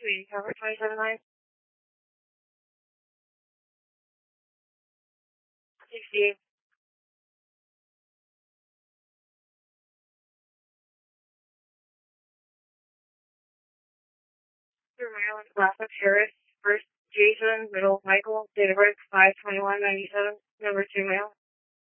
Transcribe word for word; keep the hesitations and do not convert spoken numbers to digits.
we cover twenty-seven nine? sixty-eight. Through Maryland, last name Harris, first Jason, middle Michael, date of birth five twenty-one ninety-seven, number two male.